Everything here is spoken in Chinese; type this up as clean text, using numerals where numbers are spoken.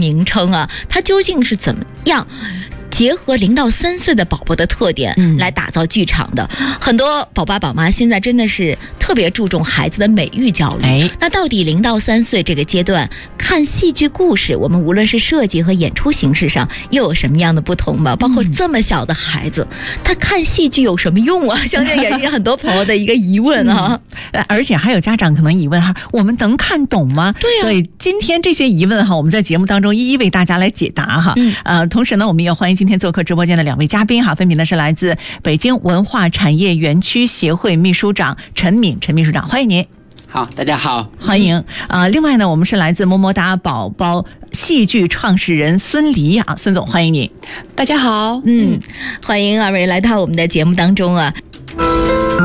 名称啊，它究竟是怎么样结合0到3岁的宝宝的特点来打造剧场的。很多宝爸宝妈现在真的是特别注重孩子的美育教育。那到底0到3岁这个阶段看戏剧故事，我们无论是设计和演出形式上又有什么样的不同吗？包括这么小的孩子，他看戏剧有什么用啊？相信也是很多朋友的一个疑问啊。 而且还有家长可能疑问哈，我们能看懂吗？ 对啊。 所以今天这些疑问哈，我们在节目当中一一为大家来解答哈。同时呢，我们也欢迎今天做客直播间的2位嘉宾哈，分别呢是来自北京文化产业园区协会秘书长陈敏，陈秘书长，欢迎您。 好，大家好， 欢迎。另外呢，我们是来自么么哒宝宝戏剧创始人孙黎啊，孙总，欢迎你。 大家好， 欢迎2位来到我们的节目当中啊。